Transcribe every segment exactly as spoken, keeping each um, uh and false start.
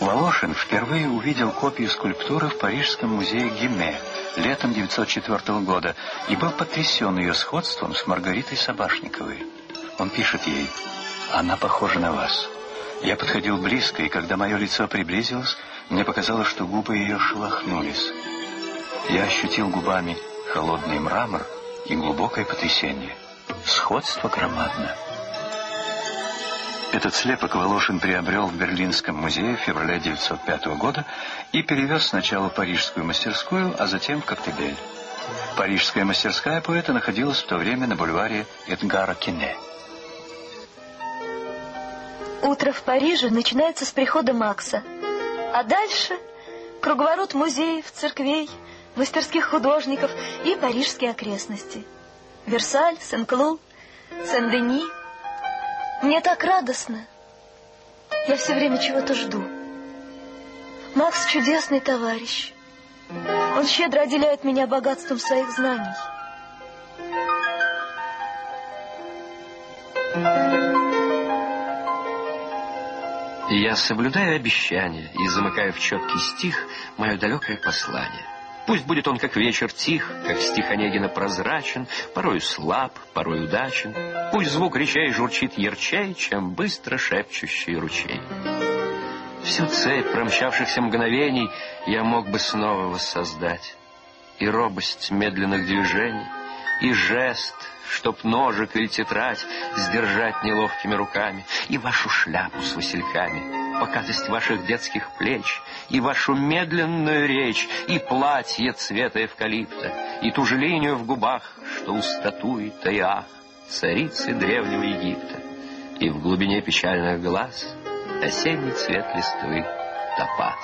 Волошин впервые увидел копию скульптуры в Парижском музее Гиме летом девятьсот четвёртого года и был потрясен ее сходством с Маргаритой Собашниковой. Он пишет ей: «Она похожа на вас. Я подходил близко, и когда мое лицо приблизилось, мне показалось, что губы ее шелохнулись. Я ощутил губами холодный мрамор и глубокое потрясение. Сходство громадно». Этот слепок Волошин приобрел в Берлинском музее в феврале девятьсот пятого года и перевез сначала в парижскую мастерскую, а затем в Коктебель. Парижская мастерская поэта находилась в то время на бульваре Эдгара Кине. Утро в Париже начинается с прихода Макса, а дальше круговорот музеев, церквей, мастерских художников и парижские окрестности. Версаль, Сен-Клу, Сен-Дени. Мне так радостно. Я все время чего-то жду. Макс чудесный товарищ. Он щедро отделяет меня богатством своих знаний. Я соблюдаю обещания и замыкаю в четкий стих мое далекое послание. Пусть будет он как вечер тих, как стих Онегина прозрачен, порою слаб, порой удачен. Пусть звук речей журчит ярчей, чем быстро шепчущий ручей. Всю цепь промчавшихся мгновений я мог бы снова воссоздать. И робость медленных движений, и жест, чтоб ножик или тетрадь сдержать неловкими руками, и вашу шляпу с васильками, покатость ваших детских плеч, и вашу медленную речь, и платье цвета эвкалипта, и ту же линию в губах, что у статуи Таиах, царицы древнего Египта, и в глубине печальных глаз осенний цвет листвы топаз.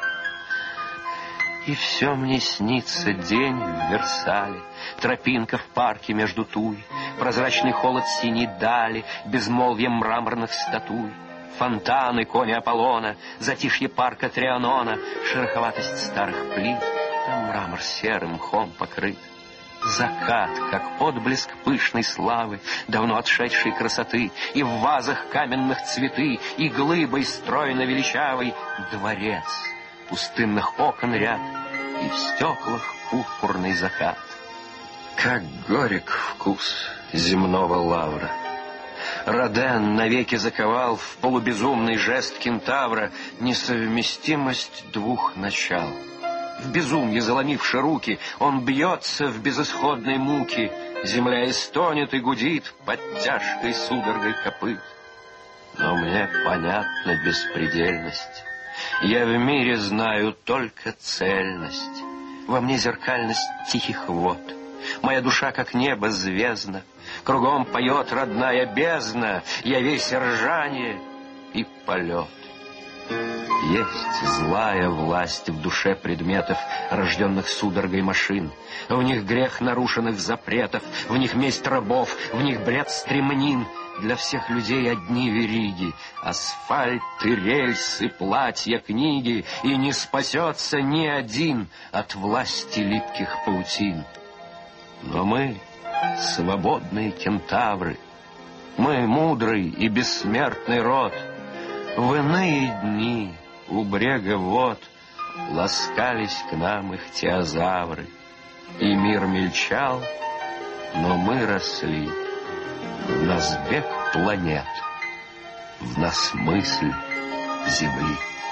И все мне снится день в Версале, тропинка в парке между туй, прозрачный холод синей дали, безмолвие мраморных статуй, фонтаны кони Аполлона, затишье парка Трианона, шероховатость старых плит, там мрамор серым мхом покрыт. Закат, как отблеск пышной славы, давно отшедшей красоты, и в вазах каменных цветы, и глыбой стройно величавый дворец, пустынных окон ряд, и в стеклах пурпурный закат. Как горек вкус земного лавра! Роден навеки заковал в полубезумный жест кентавра несовместимость двух начал. В безумье заломивши руки, он бьется в безысходной муке, земля истонет и гудит под тяжкой судорогой копыт. Но мне понятна беспредельность. Я в мире знаю только цельность. Во мне зеркальность тихих вод. Моя душа, как небо, звездна. Кругом поет родная бездна. Я весь ржание и полет. Есть злая власть в душе предметов, рожденных судорогой машин. В них грех нарушенных запретов, в них месть рабов, в них бред стремнин. Для всех людей одни вериги, асфальт и рельсы, платья, книги, и не спасется ни один от власти липких паутин. Но мы свободные кентавры, мы мудрый и бессмертный род. В иные дни у брега вод ласкались к нам их теозавры, и мир мельчал, но мы росли. В нас бег планет, в нас мысль земли.